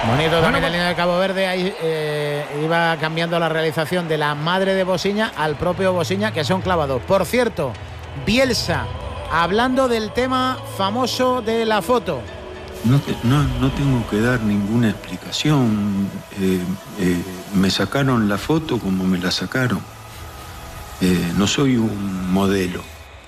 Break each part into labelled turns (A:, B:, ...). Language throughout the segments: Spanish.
A: Bonito también el niño de Cabo Verde. Ahí iba cambiando la realización de la madre de Bosiña al propio Bosiña, que son clavados. Por cierto, Bielsa, hablando del tema famoso de la foto.
B: No tengo que dar ninguna explicación. Me sacaron la foto como me la sacaron. No soy un modelo.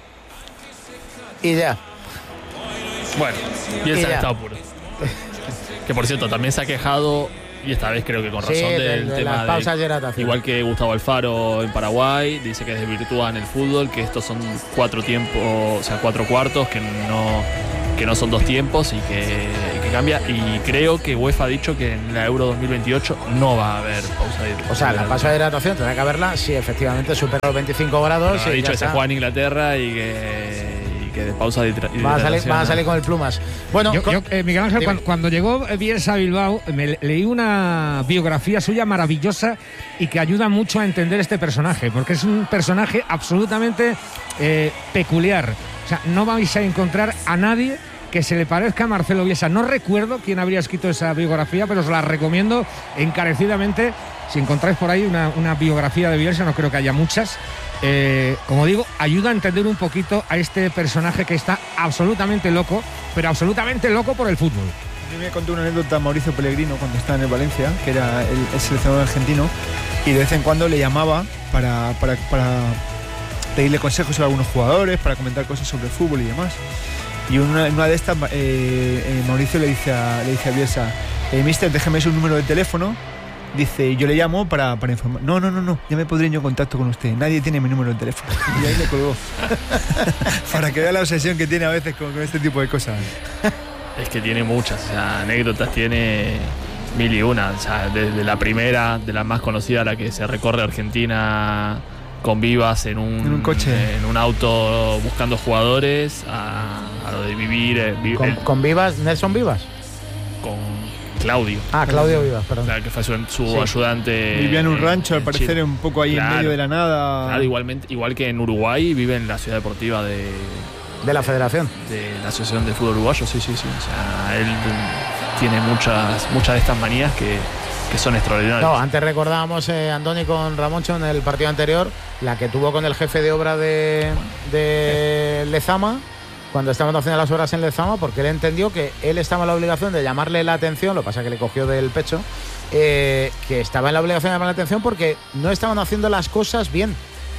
A: Y ya.
C: Bueno, Bielsa está apuro. Que por cierto, también se ha quejado, y esta vez creo que con razón, del tema
A: de
C: igual que Gustavo Alfaro en Paraguay, dice que desvirtúan el fútbol, que estos son 4 tiempos, o sea, 4 cuartos, que no son 2 tiempos y que cambia. Y creo que UEFA ha dicho que en la Euro 2028 no va a haber pausa de hidratación.
A: O sea, la pausa de hidratación tendrá que haberla si efectivamente supera los 25 grados.
C: Ha dicho que se juega en Inglaterra y que de pausa de hidratación.
A: Va a salir con el plumas. Bueno,
D: Miguel Ángel, cuando llegó Bielsa a Bilbao, leí una biografía suya maravillosa y que ayuda mucho a entender este personaje, porque es un personaje absolutamente peculiar. O sea, no vais a encontrar a nadie que se le parezca a Marcelo Bielsa. No recuerdo quién habría escrito esa biografía, pero os la recomiendo encarecidamente. Si encontráis por ahí una biografía de Bielsa, no creo que haya muchas. Como digo, ayuda a entender un poquito a este personaje que está absolutamente loco, pero absolutamente loco por el fútbol.
E: A mí me contó una anécdota Mauricio Pellegrino cuando estaba en el Valencia, que era el seleccionador argentino, y de vez en cuando le llamaba para pedirle consejos sobre algunos jugadores, para comentar cosas sobre el fútbol y demás. Y en una de estas Mauricio le dice a Bielsa: mister, déjeme su número de teléfono. Dice, yo le llamo para informar. No, ya me pondré yo en contacto con usted. Nadie tiene mi número de teléfono. Y ahí le colgó. Para que vea la obsesión que tiene a veces con este tipo de cosas.
C: Es que tiene muchas, o sea, anécdotas tiene 1000 y una. O sea, desde la primera, de la más conocida, la que se recorre Argentina con Vivas en un coche, en un auto buscando jugadores, a lo de vivir.
A: ¿Con Vivas? ¿Nelson Vivas?
C: Con Claudio.
A: Claudio Vivas, perdón.
C: Claro, que fue su ayudante.
E: Vivía en un rancho, al parecer,
C: Chile.
E: Un poco ahí en medio de la nada.
C: Claro, igual que en Uruguay, vive en la ciudad deportiva de
A: la Federación.
C: De la Asociación de Fútbol Uruguayo, sí. O sea, él tiene muchas de estas manías que son extraordinarias.
A: No, antes recordábamos, Andoni, con Ramoncho en el partido anterior, la que tuvo con el jefe de obra de Lezama, cuando estaban haciendo las obras en Lezama, porque él entendió que él estaba en la obligación de llamarle la atención, lo que pasa que le cogió del pecho, que estaba en la obligación de llamarle la atención porque no estaban haciendo las cosas bien.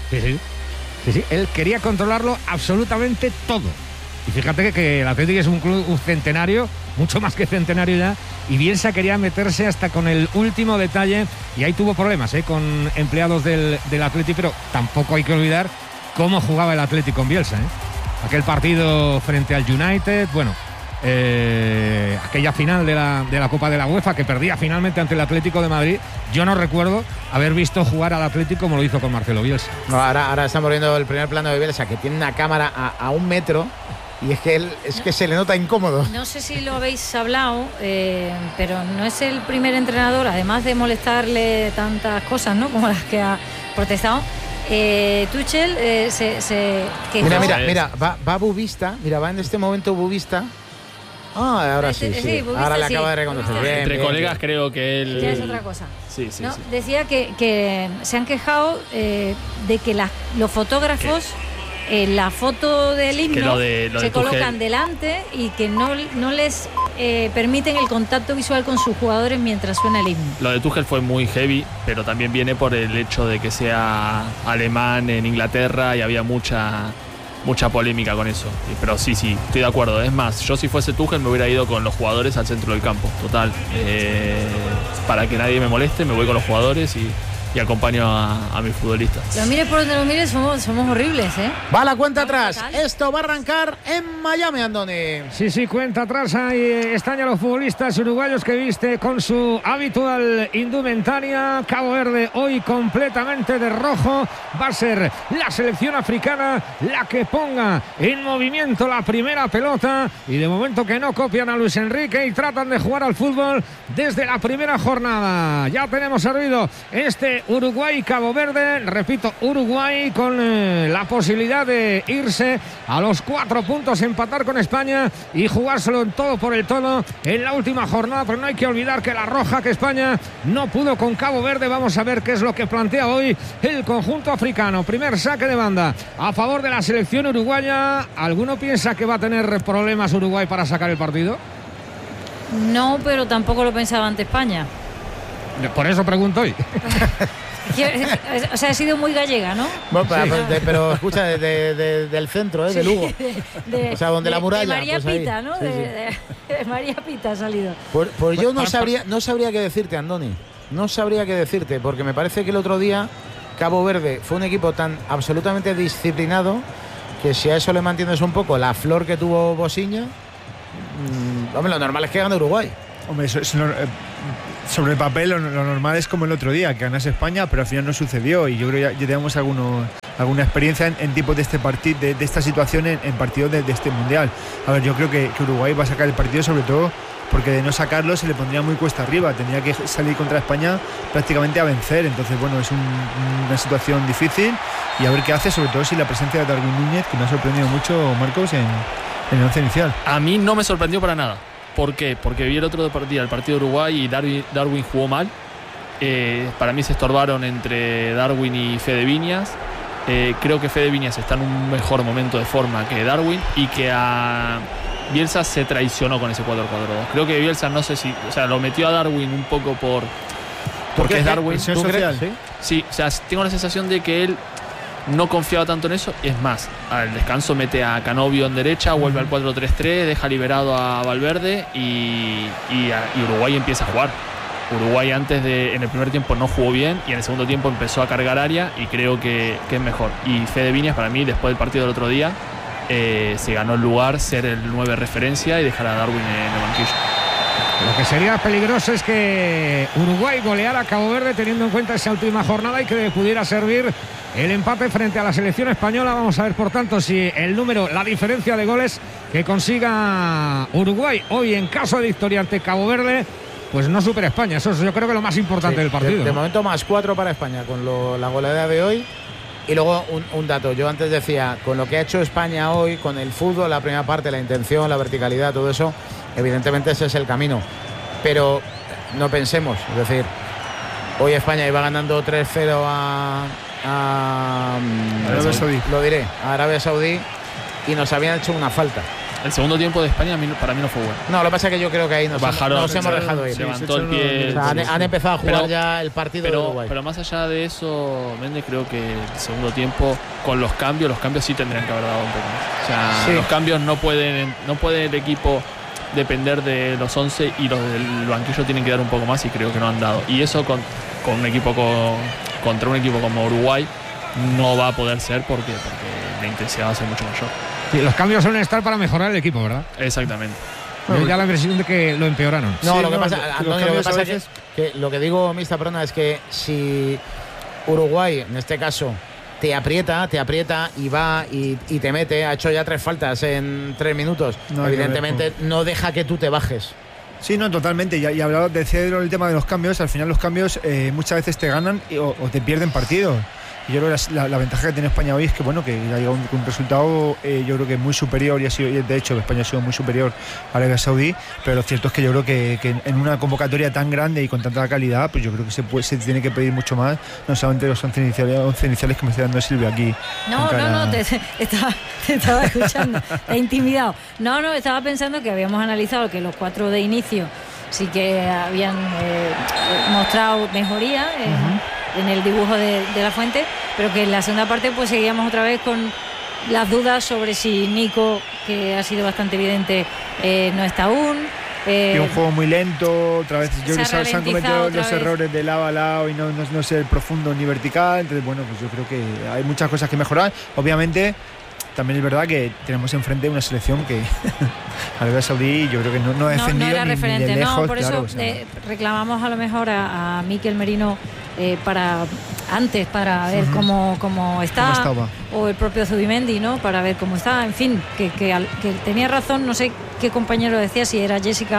D: Sí, él quería controlarlo absolutamente todo. Y fíjate que el Atlético es un club centenario, mucho más que centenario ya, y Bielsa quería meterse hasta con el último detalle, y ahí tuvo problemas con empleados del Atlético, pero tampoco hay que olvidar cómo jugaba el Atlético con Bielsa. Aquel partido frente al United, aquella final de la Copa de la UEFA que perdía finalmente ante el Atlético de Madrid. Yo no recuerdo haber visto jugar al Atlético como lo hizo con Marcelo Bielsa.
A: No, ahora estamos viendo el primer plano de Bielsa, que tiene una cámara a 1 metro, y es que se le nota incómodo.
F: No sé si lo habéis hablado, pero no es el primer entrenador, además de molestarle tantas cosas, ¿no?, como las que ha protestado. Tuchel se quejó.
A: Mira, va Bubista, va en este momento Bubista. Ahora sí.
F: Bubista,
A: ahora le acaba de reconocer.
C: Entre colegas creo que él...
F: Ya es otra cosa.
C: Sí.
F: Decía que se han quejado de que los fotógrafos... la foto del himno se colocan delante y que no les permiten el contacto visual con sus jugadores mientras suena el himno.
C: Lo de Tuchel fue muy heavy, pero también viene por el hecho de que sea alemán en Inglaterra y había mucha polémica con eso. Pero sí, estoy de acuerdo. Es más, yo si fuese Tuchel me hubiera ido con los jugadores al centro del campo, total. Para que nadie me moleste, me voy con los jugadores y acompaño a mis futbolistas.
F: Lo mires por donde lo mires, somos horribles, ¿eh?
A: Va la cuenta atrás. Esto va a arrancar en Miami, Andoni.
D: Sí, cuenta atrás. Ahí están ya los futbolistas uruguayos que viste con su habitual indumentaria. Cabo Verde hoy completamente de rojo. Va a ser la selección africana la que ponga en movimiento la primera pelota. Y de momento que no copian a Luis Enrique y tratan de jugar al fútbol desde la primera jornada. Ya tenemos servido este entre Uruguay y Cabo Verde. Repito, Uruguay con la posibilidad de irse a los 4 puntos, empatar con España y jugárselo en todo por el todo en la última jornada. Pero no hay que olvidar que la roja que España no pudo con Cabo Verde. Vamos a ver qué es lo que plantea hoy el conjunto africano. Primer saque de banda a favor de la selección uruguaya. ¿Alguno piensa que va a tener problemas Uruguay para sacar el partido?
F: No, pero tampoco lo pensaba ante España.
D: Por eso pregunto hoy.
F: O sea, ha sido muy gallega, ¿no?
A: Bueno, pero escucha, del centro, de Lugo. O sea, donde la muralla.
F: De María
A: pues
F: Pita,
A: ahí.
F: ¿no?
A: Sí,
F: de María Pita ha salido.
A: Pues yo no sabría qué decirte, Andoni. No sabría qué decirte, porque me parece que el otro día Cabo Verde fue un equipo tan absolutamente disciplinado que si a eso le mantienes un poco la flor que tuvo Bosiña, hombre, lo normal es que gane Uruguay.
E: Hombre, sobre el papel lo normal es como el otro día, que ganase España, pero al final no sucedió, y yo creo que ya tenemos alguna experiencia en tipos de este partido, de esta situación en partidos de este mundial. A ver, yo creo que Uruguay va a sacar el partido, sobre todo porque de no sacarlo se le pondría muy cuesta arriba, tendría que salir contra España prácticamente a vencer. Entonces, bueno, es una situación difícil, y a ver qué hace, sobre todo si la presencia de Darwin Núñez, que me ha sorprendido mucho, Marcos, en el once inicial.
C: A mí no me sorprendió para nada. ¿Por qué? Porque vi el otro partido, el partido de Uruguay, y Darwin jugó mal. Para mí se estorbaron entre Darwin y Fede Viñas. Creo que Fede Viñas está en un mejor momento de forma que Darwin, y que a Bielsa se traicionó con ese 4-4-2. Creo que Bielsa, no sé si, o sea, lo metió a Darwin un poco porque es Darwin.
E: ¿Tú crees?
C: Sí, o sea, tengo la sensación de que él no confiaba tanto en eso. Es más, al descanso mete a Canovio en derecha, vuelve al 4-3-3, deja liberado a Valverde y Uruguay empieza a jugar. Uruguay en el primer tiempo no jugó bien, y en el segundo tiempo empezó a cargar área, y creo que es mejor. Y Fede Viñas, para mí, después del partido del otro día, se ganó el lugar, ser el 9 referencia y dejar a Darwin en el banquillo.
D: Lo que sería peligroso es que Uruguay goleara a Cabo Verde, teniendo en cuenta esa última jornada, y que pudiera servir el empate frente a la selección española. Vamos a ver, por tanto, si la diferencia de goles que consiga Uruguay hoy, en caso de victoria ante Cabo Verde, pues no supera España. Eso es, yo creo, que lo más importante del partido.
A: De momento +4 para España con la goleada de hoy. Y luego un dato, yo antes decía, con lo que ha hecho España hoy, con el fútbol, la primera parte, la intención, la verticalidad, todo eso, evidentemente ese es el camino. Pero no pensemos, es decir, hoy España iba ganando 3-0 a
E: Arabia Saudí.
A: Lo diré, a Arabia Saudí, y nos habían hecho una falta.
C: El segundo tiempo de España para mí no fue bueno.
A: No, lo que pasa es que yo creo que ahí nos hemos dejado ir.
C: Levantó el pie.
A: O sea, han empezado a jugar ya el partido de Uruguay.
C: Pero más allá de eso, Méndez, creo que el segundo tiempo, con los cambios sí tendrían que haber dado un poco más. O sea, los cambios no puede el equipo depender de los 11, y los del banquillo tienen que dar un poco más, y creo que no han dado. Y eso con un equipo contra un equipo como Uruguay no va a poder ser, porque la intensidad va a ser mucho mayor.
D: Sí, los cambios suelen estar para mejorar el equipo, ¿verdad?
C: Exactamente.
D: Yo ya la impresión de que lo empeoraron.
A: No,
E: sí,
A: lo que pasa, Antonio, lo que pasa
E: es
A: que lo que digo, Mista Perona, es que si Uruguay, en este caso, te aprieta y va y te mete, ha hecho ya 3 faltas en 3 minutos, evidentemente no deja que tú te bajes.
E: Sí, no, totalmente. Y hablaba de Cedro, el tema de los cambios. Al final los cambios muchas veces te ganan o te pierden partidos. Y yo creo que la ventaja que tiene España hoy es que, bueno, que ha llegado un resultado, yo creo que muy superior, y ha sido, de hecho, España ha sido muy superior a Arabia Saudí, pero lo cierto es que yo creo que en una convocatoria tan grande y con tanta calidad, pues yo creo que se tiene que pedir mucho más, no solamente los 11 iniciales que me está dando Silvia aquí.
F: No, te estaba escuchando, te he intimidado. No, estaba pensando que habíamos analizado que los 4 de inicio sí que habían mostrado mejoría en el dibujo de la Fuente, pero que en la segunda parte pues seguíamos otra vez con las dudas sobre si Nico, que ha sido bastante evidente, no está aún.
E: Y un juego muy lento, otra vez yo creo que se han cometido los errores de lado a lado, y no ser profundo ni vertical. Entonces, bueno, pues yo creo que hay muchas cosas que mejorar. Obviamente también es verdad que tenemos enfrente una selección que Arabia Saudí, yo creo que no ha defendido
F: era
E: ni
F: referente,
E: de lejos.
F: Por eso reclamamos a lo mejor a Mikel Merino para ver cómo está, o el propio Zubimendi, ¿no? Para ver cómo está, en fin, que tenía razón, no sé qué compañero decía, si era Jessica,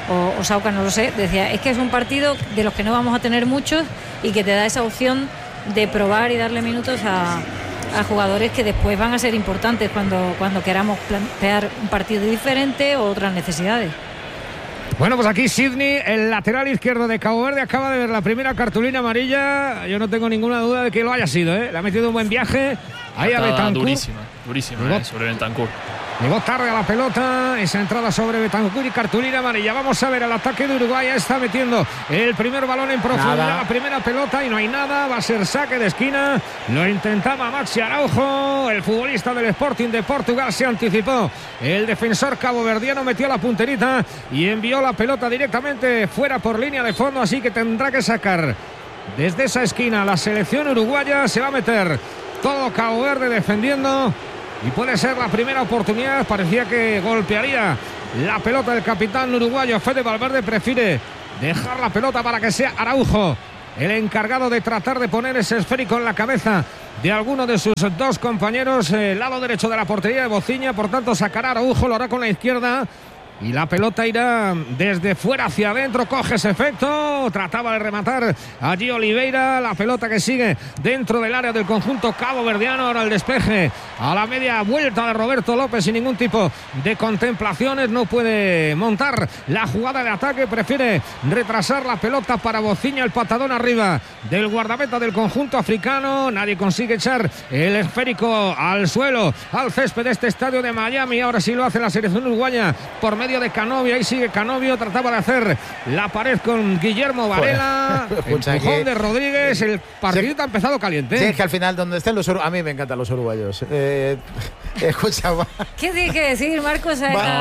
F: o Sauca, no lo sé, decía, es que es un partido de los que no vamos a tener muchos y que te da esa opción de probar y darle minutos a jugadores que después van a ser importantes cuando queramos plantear un partido diferente o otras necesidades.
D: Bueno, pues aquí Sidney, el lateral izquierdo de Cabo Verde, acaba de ver la primera cartulina amarilla. Yo no tengo ninguna duda de que lo haya sido, ¿eh? Le ha metido un buen viaje. Ahí a Bentancur.
C: Durísima, sobre Bentancur.
D: Llegó tarde a la pelota, esa entrada sobre Bentancur y cartulina amarilla. Vamos a ver el ataque de Uruguay. Ya está metiendo el primer balón en profundidad, la primera pelota y no hay nada. Va a ser saque de esquina. Lo intentaba Maxi Araujo, el futbolista del Sporting de Portugal. Se anticipó. El defensor caboverdiano metió la punterita y envió la pelota directamente fuera por línea de fondo. Así que tendrá que sacar desde esa esquina la selección uruguaya. Se va a meter todo Cabo Verde defendiendo. Y puede ser la primera oportunidad. Parecía que golpearía la pelota del capitán uruguayo. Fede Valverde prefiere dejar la pelota para que sea Araujo el encargado de tratar de poner ese esférico en la cabeza de alguno de sus dos compañeros. El lado derecho de la portería de Bociña. Por tanto sacará Araujo, lo hará con la izquierda. Y la pelota irá desde fuera hacia adentro. Coge ese efecto. Trataba de rematar allí Oliveira. La pelota que sigue dentro del área del conjunto caboverdiano. Ahora el despeje a la media vuelta de Roberto López sin ningún tipo de contemplaciones. No puede montar la jugada de ataque. Prefiere retrasar la pelota para Bociña. El patadón arriba del guardameta del conjunto africano. Nadie consigue echar el esférico al suelo, al césped de este estadio de Miami. Ahora sí lo hace la selección uruguaya por medio de Canovio. Ahí sigue Canovio, trataba de hacer la pared con Guillermo Varela. Empujón de Rodríguez. El partido ha empezado caliente.
A: Sí, es que al final donde estén los uruguayos, a mí me encantan los uruguayos. Escucha,
F: ¿qué tiene que decir Marcos?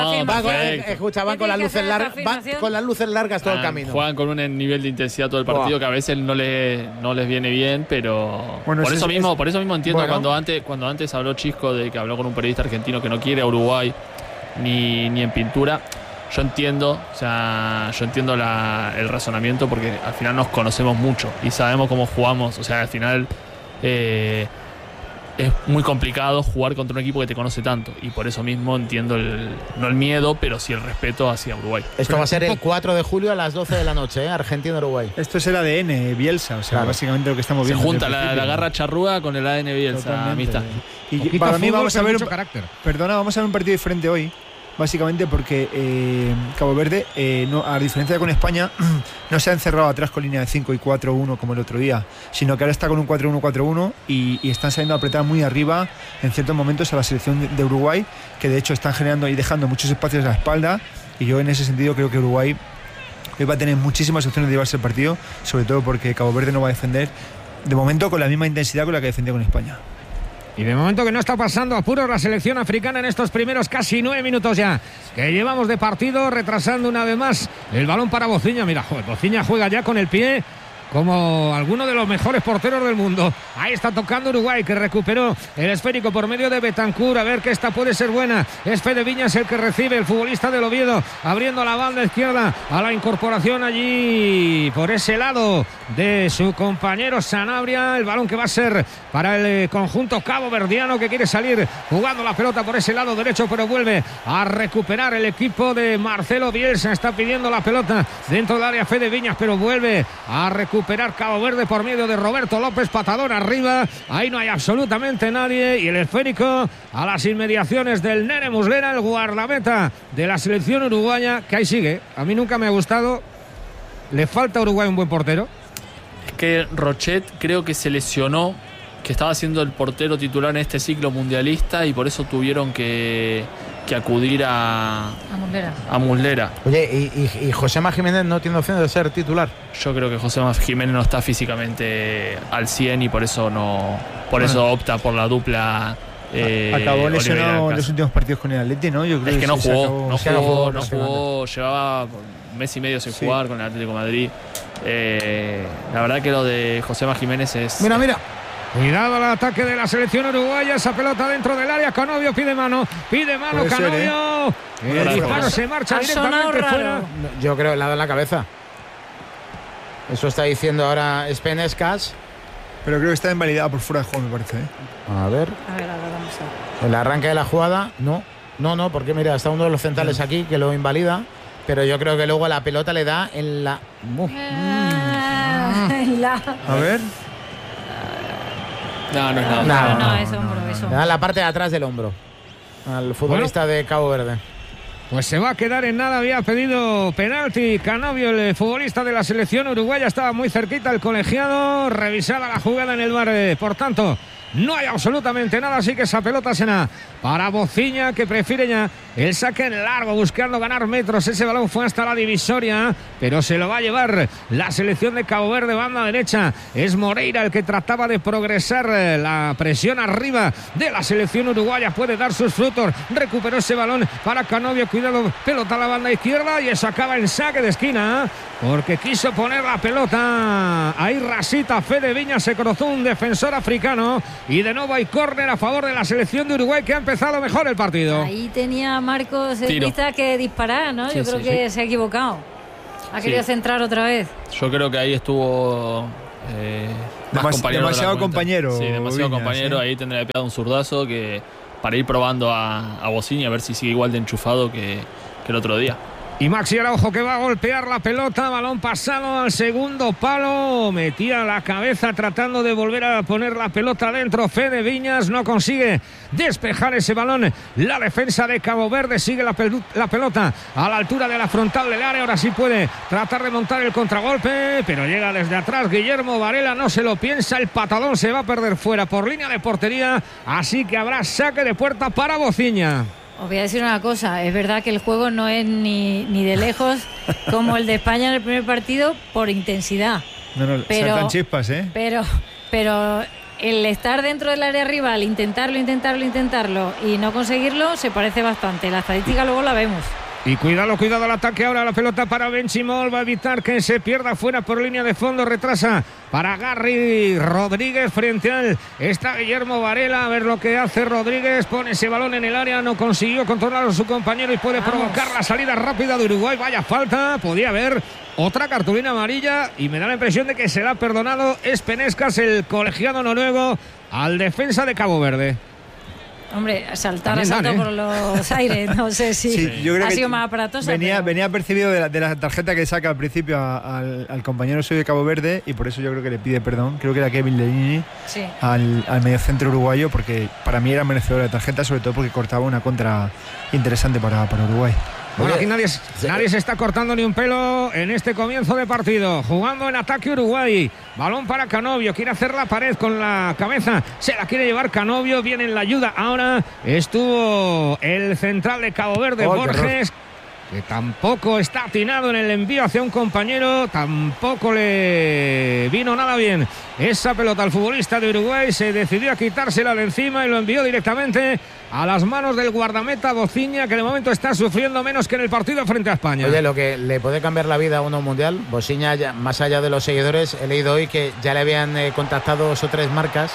A: Van con las luces largas, con las luces largas todo el camino.
C: Juegan con un nivel de intensidad todo el partido que a veces no les viene bien, pero bueno, por eso mismo entiendo cuando antes habló Chisco de que habló con un periodista argentino que no quiere a Uruguay ni en pintura. Yo entiendo el razonamiento porque al final nos conocemos mucho y sabemos cómo jugamos. O sea, al final es muy complicado jugar contra un equipo que te conoce tanto y por eso mismo entiendo no el miedo, pero sí el respeto hacia Uruguay.
A: Esto va a ser el 4 de julio a las 12 de la noche, Argentina-Uruguay.
E: Esto es el ADN Bielsa, o sea, básicamente lo que estamos viendo.
C: Se junta la garra charrúa con el ADN Bielsa, amistad.
E: Y para mí vamos a ver un partido diferente hoy. Básicamente porque Cabo Verde, a diferencia de con España, no se ha encerrado atrás con línea de 5 y 4-1 como el otro día, sino que ahora está con un 4-1-4-1 y están saliendo a apretar muy arriba en ciertos momentos a la selección de Uruguay, que de hecho están generando y dejando muchos espacios a la espalda, y yo en ese sentido creo que Uruguay hoy va a tener muchísimas opciones de llevarse el partido, sobre todo porque Cabo Verde no va a defender de momento con la misma intensidad con la que defendió con España.
D: Y de momento que no está pasando apuros la selección africana en estos primeros casi 9 minutos ya que llevamos de partido, retrasando una vez más el balón para Bociña. Mira, Bociña juega ya con el pie como alguno de los mejores porteros del mundo. Ahí está tocando Uruguay, que recuperó el esférico por medio de Bentancur. A ver que esta puede ser buena. Es Fede Viñas el que recibe, el futbolista del Oviedo, abriendo la banda izquierda a la incorporación allí por ese lado de su compañero Sanabria. El balón que va a ser para el conjunto caboverdiano, que quiere salir jugando la pelota por ese lado derecho, pero vuelve a recuperar el equipo de Marcelo Bielsa. Está pidiendo la pelota dentro del área Fede Viñas, pero vuelve a recuperar Cabo Verde por medio de Roberto López. Patadón arriba, ahí no hay absolutamente nadie, y el esférico a las inmediaciones del Nene Muslera, el guardameta de la selección uruguaya, que ahí sigue. A mí nunca me ha gustado. Le falta a Uruguay un buen portero.
C: Es que Rochet creo que se lesionó, que estaba siendo el portero titular en este ciclo mundialista, y por eso tuvieron que acudir a Muslera.
A: Oye, ¿y Josema Jiménez no tiene opción de ser titular?
C: Yo creo que Josema Jiménez no está físicamente al 100 y por eso eso opta por la dupla.
E: Acabó lesionado en los últimos partidos con el Atleti, ¿no? Yo creo
C: que no jugó, llevaba un mes y medio sin jugar con el Atlético de Madrid. La verdad que lo de Josema Jiménez es...
D: Mira. Cuidado al ataque de la selección uruguaya. Esa pelota dentro del área. Canovio pide mano Canovio. El disparo se marcha directamente fuera.
A: Yo creo que le ha dado en la cabeza. Eso está diciendo ahora Spenescas.
E: Pero creo que está invalidado por fuera de juego, me parece.
A: A ver,
F: vamos a ver.
A: El arranque de la jugada, no, porque mira, está uno de los centrales aquí que lo invalida. pero yo creo que luego la pelota le da en la...
E: A ver.
C: No es nada.
F: No, es hombro.
A: Le da en la parte de atrás del hombro al futbolista de Cabo Verde.
D: Pues se va a quedar en nada. Había pedido penalti Canovio, el futbolista de la selección uruguaya. Estaba muy cerquita el colegiado. Revisada la jugada en el bar. Por tanto, no hay absolutamente nada. Así que esa pelota será para Bociña, que prefiere ya el saque en largo, buscando ganar metros. Ese balón fue hasta la divisoria, pero se lo va a llevar la selección de Cabo Verde, banda derecha. Es Moreira el que trataba de progresar. La presión arriba de la selección uruguaya puede dar sus frutos. Recuperó ese balón para Canovio. Cuidado, pelota a la banda izquierda y eso acaba en saque de esquina, porque quiso poner la pelota ahí rasita. Fede Viñas, se cruzó un defensor africano y de nuevo hay córner a favor de la selección de Uruguay, que ha empezado mejor el partido.
F: Ahí tenía Marcos Elvita que disparar, ¿no? Yo creo que se ha equivocado. Ha querido centrar otra vez.
C: Yo creo que ahí estuvo
E: demasiado compañero.
C: Sí, demasiado
E: Viñas,
C: compañero. Ahí tendría que pegar un zurdazo que para ir probando a Bociña, a ver si sigue igual de enchufado que el otro día.
D: Y Maxi Araujo, que va a golpear la pelota, balón pasado al segundo palo, metía la cabeza tratando de volver a poner la pelota dentro. Fede Viñas no consigue despejar ese balón. La defensa de Cabo Verde sigue la pelota a la altura de la frontal del área. Ahora sí puede tratar de montar el contragolpe, pero llega desde atrás Guillermo Varela, no se lo piensa, el patadón se va a perder fuera por línea de portería, así que habrá saque de puerta para Bociña.
F: Os voy a decir una cosa, es verdad que el juego no es ni de lejos como el de España en el primer partido por intensidad.
E: No, saltan chispas, ¿eh?
F: Pero el estar dentro del área rival, intentarlo y no conseguirlo, se parece bastante. La estadística luego la vemos.
D: Y cuidado el ataque ahora, la pelota para Benchimol, va a evitar que se pierda fuera por línea de fondo, retrasa para Garry Rodríguez, frente a él está Guillermo Varela, a ver lo que hace Rodríguez, pone ese balón en el área, no consiguió controlar a su compañero y puede provocar la salida rápida de Uruguay. Vaya falta, podía haber otra cartulina amarilla y me da la impresión de que será perdonado Espenescas, el colegiado noruego, al defensa de Cabo Verde.
F: Hombre, saltó por los aires, no sé si
E: yo creo
F: ha
E: que
F: sido más aparatosa.
E: Venía percibido de la tarjeta que saca al principio al compañero suyo de Cabo Verde, y por eso yo creo que le pide perdón. Creo que era Kevin Lenini, al mediocentro uruguayo, porque para mí era merecedor de tarjeta, sobre todo porque cortaba una contra interesante para Uruguay.
D: Bueno, aquí nadie se está cortando ni un pelo en este comienzo de partido. Jugando en ataque Uruguay. Balón para Canovio. Quiere hacer la pared con la cabeza. Se la quiere llevar Canovio. Viene en la ayuda. Ahora estuvo el central de Cabo Verde, Borges, que tampoco está atinado en el envío hacia un compañero. Tampoco le vino nada bien esa pelota al futbolista de Uruguay. Se decidió a quitársela de encima y lo envió directamente a las manos del guardameta Bociña, que de momento está sufriendo menos que en el partido frente a España.
A: Oye, lo que le puede cambiar la vida a uno mundial, Bociña, más allá de los seguidores, he leído hoy que ya le habían contactado 2 o 3 marcas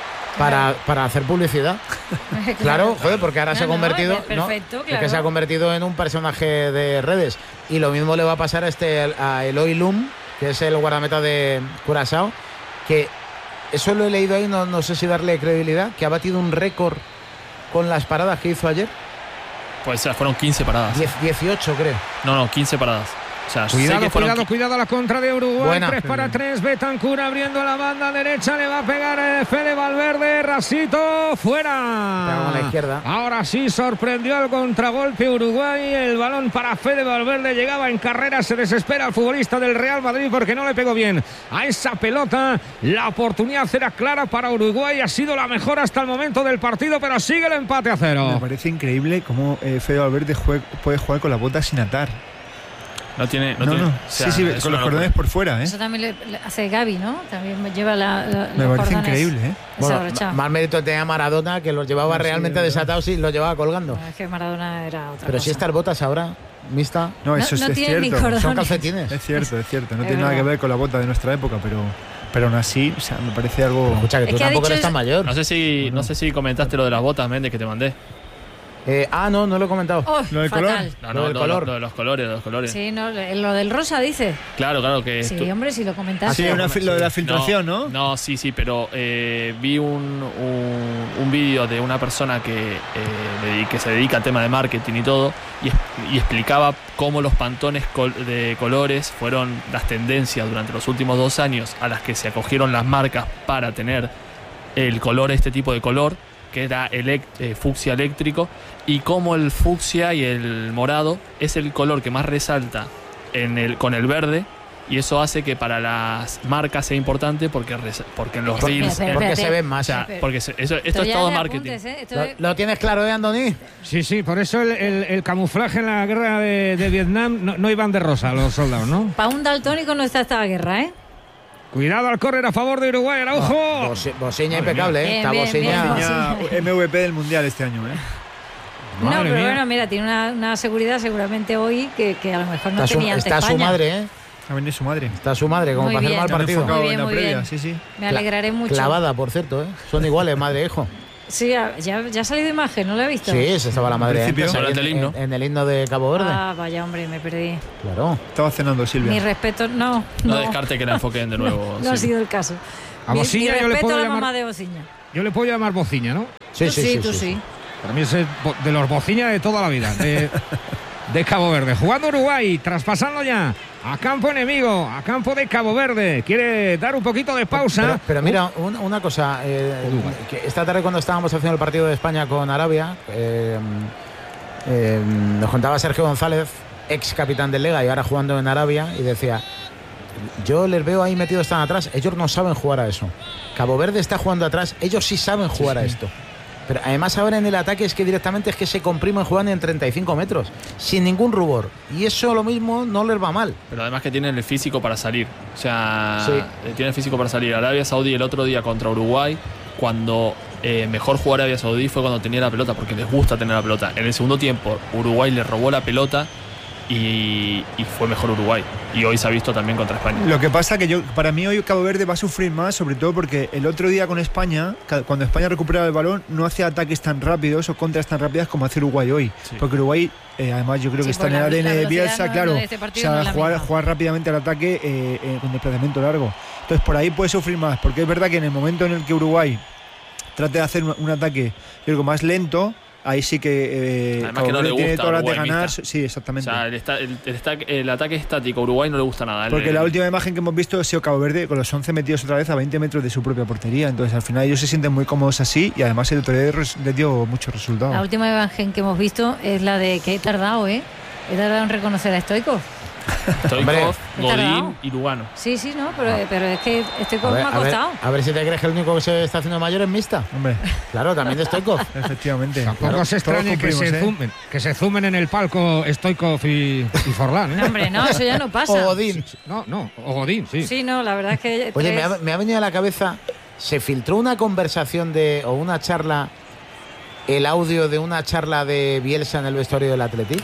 A: para hacer publicidad. Claro, joder, porque ahora se ha convertido,
F: perfecto,
A: claro, que se ha convertido en un personaje de redes. Y lo mismo le va a pasar a Eloy Lum, que es el guardameta de Curazao, que eso lo he leído ahí, no sé si darle credibilidad, que ha batido un récord con las paradas que hizo ayer.
C: Pues fueron 15 paradas.
A: 18, creo.
C: No, 15 paradas. O sea,
D: cuidado a la contra de Uruguay. Buena. 3-3, Betancur abriendo la banda derecha, le va a pegar Fede Valverde, rasito, fuera.
A: A la izquierda.
D: Ahora sí sorprendió al contragolpe Uruguay, el balón para Fede Valverde, llegaba en carrera, se desespera el futbolista del Real Madrid porque no le pegó bien a esa pelota. La oportunidad era clara para Uruguay, ha sido la mejor hasta el momento del partido, pero sigue el empate a 0.
E: Me parece increíble cómo Fede Valverde puede jugar con la bota sin atar.
C: No tiene.
E: O sea, sí, con los cordones por fuera, ¿eh?
F: Eso también le hace Gavi, ¿no? También lleva
E: me parece increíble, ¿eh?
A: Bueno, más mérito tenía Maradona, que los llevaba realmente desatados y los llevaba colgando.
F: No, es que Maradona era otra
A: Pero
F: cosa.
A: si estas botas ahora, mixta.
E: No, eso es cierto.
A: Son calcetines.
E: Es cierto. No tiene nada que ver con la bota de nuestra época, pero aún así, o sea, me parece algo.
A: Escucha, que tú tampoco eres tan mayor.
C: No sé si comentaste lo de las botas, Méndez, que te mandé.
A: No lo he comentado.
E: ¿Lo del color?
C: Lo de los colores.
F: Sí, no, lo del rosa, dice.
C: Claro que...
F: Sí, hombre, si lo comentaste.
E: Sí, lo de la filtración, ¿no?
C: No, sí, pero vi un vídeo de una persona que se dedica al tema de marketing y todo, y explicaba cómo los pantones de colores fueron las tendencias durante los últimos 2 años a las que se acogieron las marcas para tener el color, este tipo de color, que era fucsia eléctrico, y cómo el fucsia y el morado es el color que más resalta con el verde, y eso hace que para las marcas sea importante porque en los reels...
A: Porque se ven más.
C: O sea, porque esto es todo marketing.
A: ¿Lo tienes claro, Andoni?
D: Sí, por eso el camuflaje en la guerra de Vietnam no iban de rosa los soldados, ¿no?
F: Para un daltónico no está esta guerra, ¿eh?
D: Cuidado al córner a favor de Uruguay, Araujo.
A: Bociña impecable, ¿eh? Está Bociña.
E: MVP del Mundial este año, ¿eh?
F: No, pero bueno, mira, tiene una seguridad seguramente hoy que a lo mejor no tenía ante
A: Está
F: España.
A: su madre, ¿eh?
E: Ha venido su madre.
A: Está su madre, como para hacer mal partido.
F: Muy bien,
E: en la
F: muy
E: previa,
F: bien.
E: sí.
F: Me alegraré mucho.
A: Clavada, por cierto, ¿eh? Son iguales, madre e hijo.
F: Sí, ya ha salido imagen, ¿no lo he visto?
A: Sí, se estaba la madre
E: principio,
A: antes, en el himno de Cabo Verde.
F: Ah, vaya hombre, me perdí.
A: Claro.
E: Estaba cenando Silvia.
F: Mi respeto, no.
C: No descarte que la enfoquen de nuevo.
F: No ha sido el caso.
D: A Bociña
F: mi
D: yo le
F: respeto
D: puedo
F: a la
D: llamar...
F: mamá de Bociña.
D: Yo le puedo llamar Bociña, ¿no?
F: Tú sí.
D: Para mí es de los Bociña de toda la vida, de Cabo Verde. Jugando Uruguay, traspasando ya a campo enemigo, a campo de Cabo Verde. Quiere dar un poquito de pausa.
A: Pero mira, una cosa. Que esta tarde cuando estábamos haciendo el partido de España con Arabia, nos contaba Sergio González, ex capitán del Lega y ahora jugando en Arabia, y decía: yo les veo ahí metidos tan atrás, ellos no saben jugar a eso. Cabo Verde está jugando atrás, ellos sí saben jugar a esto. Pero además ahora en el ataque es que directamente se comprimen jugando en 35 metros, sin ningún rubor. Y eso lo mismo no les va mal.
C: Pero además que tienen el físico para salir. O sea,
A: sí.
C: Tienen el físico para salir. Arabia Saudí el otro día contra Uruguay, cuando mejor jugó Arabia Saudí fue cuando tenía la pelota, porque les gusta tener la pelota. En el segundo tiempo Uruguay le robó la pelota y fue mejor Uruguay. Y hoy se ha visto también contra España.
E: Lo que pasa que para mí hoy Cabo Verde va a sufrir más, sobre todo porque el otro día con España, cuando España recuperaba el balón, no hacía ataques tan rápidos o contras tan rápidas como hace Uruguay hoy. Sí. Porque Uruguay, además yo creo que está en el ADN de Bielsa, claro. O sea, jugar rápidamente al ataque con desplazamiento largo. Entonces por ahí puede sufrir más, porque es verdad que en el momento en el que Uruguay trate de hacer un ataque, yo creo, más lento, ahí sí que
C: además que no le gusta
E: tiene todas las de ganar.
C: Mixta.
E: Sí, exactamente.
C: O sea, el ataque estático a Uruguay no le gusta nada.
E: Porque la última imagen que hemos visto ha sido Cabo Verde con los 11 metidos otra vez a 20 metros de su propia portería. Entonces al final ellos se sienten muy cómodos así, y además el otro día les dio muchos resultados.
F: La última imagen que hemos visto es la de que he tardado en reconocer a Stoichkov.
C: Stoichkov, Godín y Lugano.
F: Sí, no, pero es que Stoichkov me ha costado.
A: A ver si te crees que el único que se está haciendo mayor es mixta.
E: Hombre.
A: Claro, también de Stoichkov.
E: Efectivamente.
D: Tampoco se extrañe que se zumen en el palco Stoichkov y Forlán.
F: No, hombre, no, eso ya no pasa.
A: O Godín.
D: O Godín, sí.
F: Sí, no, la verdad es que...
A: Oye, me ha venido a la cabeza, se filtró una conversación o una charla, el audio de una charla de Bielsa en el vestuario del Athletic.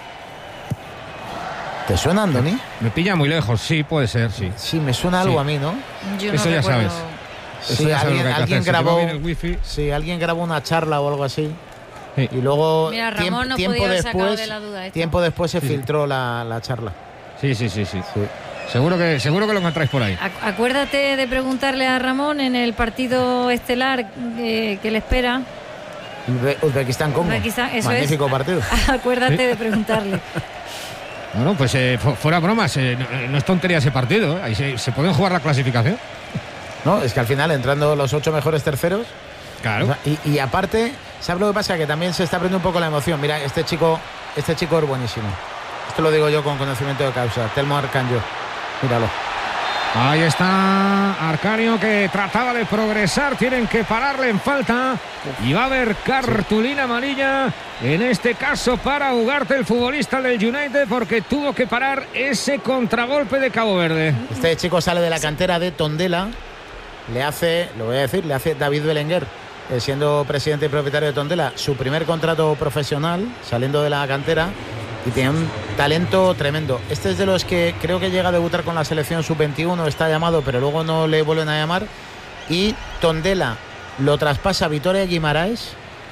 A: ¿Te suena, Andoni?
D: Me pilla muy lejos, sí, puede ser, sí.
A: Sí, me suena algo a mí, ¿no?
F: Yo
D: eso
F: no
D: ya
F: recuerdo.
D: sabes.
A: Sí, alguien grabó.
D: Sí,
A: alguien grabó una charla o algo así. Sí. Y luego
F: mira, Ramón no podía haber sacado de la duda esto.
A: Tiempo después se filtró la charla.
D: Sí. Seguro que lo encontráis por ahí.
F: Acuérdate de preguntarle a Ramón en el partido estelar que le espera.
A: Uzbekistán-Congo. Magnífico partido.
F: Acuérdate de preguntarle.
D: Bueno, pues fuera bromas, no es tontería ese partido. Ahí se pueden jugar la clasificación.
A: No, es que al final entrando los 8 mejores terceros.
D: Claro.
A: O sea, y aparte, ¿sabes lo que pasa? Que también se está aprendiendo un poco la emoción. Mira, este chico es buenísimo. Esto lo digo yo con conocimiento de causa. Telmo Arcanjo. Míralo.
D: Ahí está Arcanio, que trataba de progresar. Tienen que pararle en falta. Y va a haber cartulina amarilla. En este caso para Ugarte, el futbolista del United, porque tuvo que parar ese contragolpe de Cabo Verde.
A: Este chico sale de la cantera de Tondela. Le hace David Belenguer, siendo presidente y propietario de Tondela, su primer contrato profesional, saliendo de la cantera. Y tiene un talento tremendo. Este es de los que creo que llega a debutar con la selección sub-21, está llamado, pero luego no le vuelven a llamar. Y Tondela lo traspasa a Vitoria Guimaraes,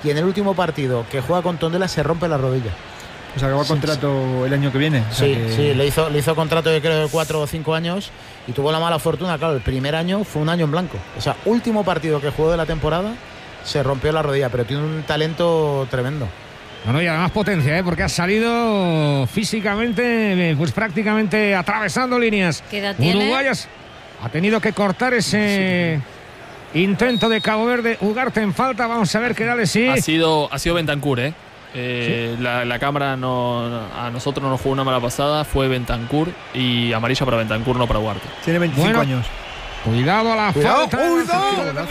A: y en el último partido que juega con Tondela se rompe la rodilla.
E: Pues acaba contrato el año que viene.
A: Sí, le hizo contrato yo creo de 4 o 5 años y tuvo la mala fortuna, claro, el primer año fue un año en blanco. O sea, último partido que jugó de la temporada se rompió la rodilla, pero tiene un talento tremendo.
D: Bueno, y además potencia, porque ha salido físicamente, pues prácticamente atravesando líneas.
F: ¿Qué edad tiene?
D: Uruguayas ha tenido que cortar ese intento de Cabo Verde. Ugarte en falta, vamos a ver qué edad le sí.
C: Ha sido Bentancur, ¿Sí? La cámara a nosotros no nos jugó una mala pasada, fue Bentancur y amarilla para Bentancur, no para Ugarte.
E: Tiene 25 años.
D: Cuidado a la falta.
A: ¡Cuidado!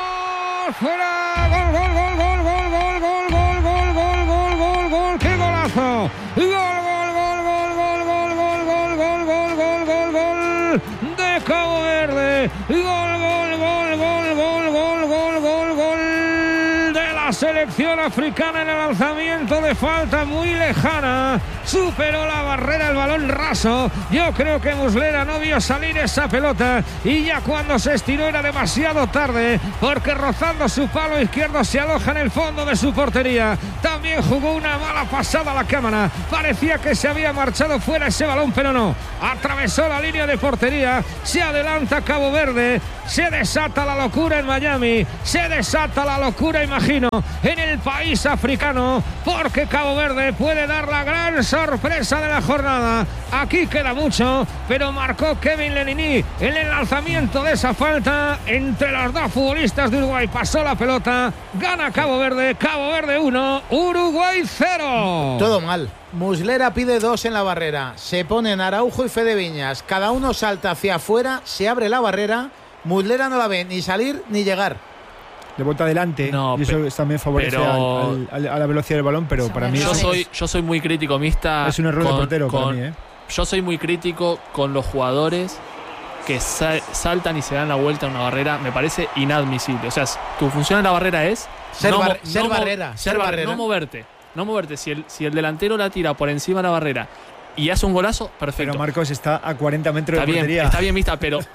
D: ¡Fuera! ¡Gol, gol, gol, gol, gol, gol, gol, gol, gol, gol, gol, gol, gol! ¡Qué golazo! ¡Gol, gol, gol, gol, gol, gol, gol, gol, gol, gol, gol, gol, gol! ¡De Cabo Verde! ¡Gol, gol, gol, gol, gol, gol, gol, gol, gol! De la selección africana en el lanzamiento de falta muy lejana. Superó la barrera, el balón raso. Yo creo que Muslera no vio salir esa pelota y ya cuando se estiró era demasiado tarde, porque rozando su palo izquierdo se aloja en el fondo de su portería. También jugó una mala pasada a la cámara. Parecía que se había marchado fuera ese balón, pero no. Atravesó la línea de portería. Se adelanta Cabo Verde. Se desata la locura en Miami. Se desata la locura, imagino, en el país africano, porque Cabo Verde puede dar la gran sorpresa de la jornada. Aquí queda mucho, pero marcó Kevin Lenini en el lanzamiento de esa falta entre los dos futbolistas de Uruguay. Pasó la pelota, gana Cabo Verde 1, Uruguay 0.
A: Todo mal. Muslera pide 2 en la barrera. Se ponen Araujo y Fede Viñas. Cada uno salta hacia afuera, se abre la barrera. Muslera no la ve ni salir ni llegar.
E: De vuelta adelante, y eso también favorece a la velocidad del balón, pero para mí
C: yo soy muy crítico, Mista.
E: Es un error de portero para mí,
C: Yo soy muy crítico con los jugadores que saltan y se dan la vuelta a una barrera. Me parece inadmisible. O sea, tu función en la barrera es
A: ser barrera.
C: No moverte. Si el delantero la tira por encima de la barrera y hace un golazo, perfecto.
E: Pero Marcos está a 40 metros de portería.
C: Está bien, Mista, pero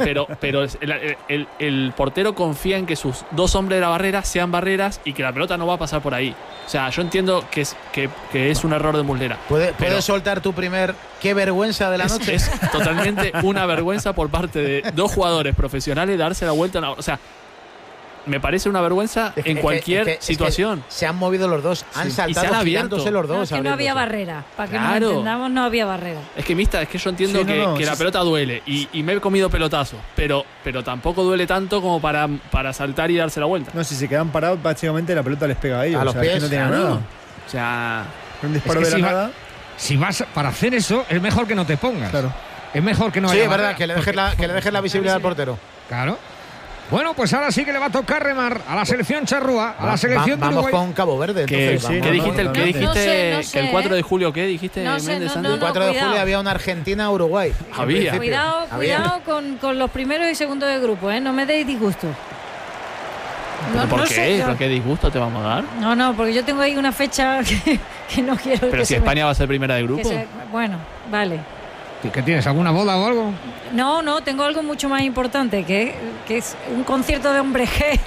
C: el portero confía en que sus dos hombres de la barrera sean barreras y que la pelota no va a pasar por ahí. O sea, yo entiendo que es un error de Muslera.
A: ¿Puedes soltar tu primer qué vergüenza de la noche?
C: Es totalmente una vergüenza por parte de dos jugadores profesionales darse la vuelta. O sea, me parece una vergüenza en cualquier situación.
A: Se han movido los dos, han saltado girándose los dos.
F: No, es que no había barrera, para que nos entendamos, no había barrera.
C: Es que, Mista, es que yo entiendo que la pelota duele y me he comido pelotazos, pero tampoco duele tanto como para saltar y darse la vuelta.
E: No, si se quedan parados, prácticamente la pelota les pega a ellos.
A: A los pies,
E: es que no tienen nada.
C: O sea,
E: un disparo de la nada.
D: Si vas para hacer eso, es mejor que no te pongas.
E: Claro.
D: Es mejor que no haya.
A: Sí, es verdad, que le dejes la visibilidad al portero.
D: Claro. Bueno, pues ahora sí que le va a tocar remar a la selección charrúa, a la selección de Uruguay.
A: Vamos con Cabo Verde. Entonces,
C: ¿Qué dijiste?
F: No
C: que
F: sé,
C: el 4 de julio, ¿qué dijiste, Méndez?
A: El 4 de julio había una Argentina-Uruguay.
F: Cuidado con los primeros y segundos de grupo, no me deis disgusto.
C: ¿Por qué? ¿Por qué disgusto te vamos a dar?
F: No, porque yo tengo ahí una fecha que no quiero.
C: Pero si España va a ser primera de grupo.
F: Bueno, vale.
D: ¿Qué tienes? ¿Alguna boda o algo?
F: No, tengo algo mucho más importante, que es un concierto de Hombre G.